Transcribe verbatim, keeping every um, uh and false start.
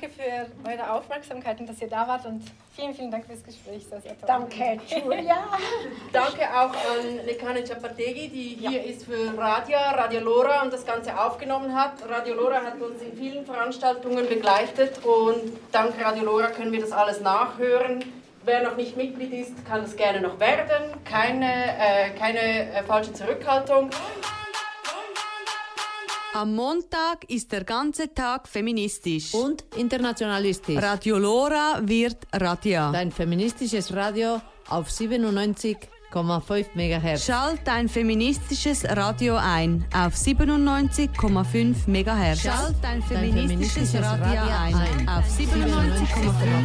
danke für eure Aufmerksamkeit und dass ihr da wart und vielen, vielen Dank fürs Gespräch. Sehr, sehr toll. Danke, Julia. Danke auch an Lekane Chapategui, die hier ja. ist für Radia, Radio Lora und das Ganze aufgenommen hat. Radio Lora hat uns in vielen Veranstaltungen begleitet und dank Radio Lora können wir das alles nachhören. Wer noch nicht Mitglied ist, kann das gerne noch werden. Keine, äh, keine äh, falsche Zurückhaltung. Am Montag ist der ganze Tag feministisch. Und internationalistisch. Radio Lora wird Radia. Dein feministisches Radio auf siebenundneunzig Komma fünf Megahertz. Schalt dein feministisches Radio ein auf siebenundneunzig Komma fünf Megahertz. Schalt dein feministisches Radio ein auf siebenundneunzig Komma fünf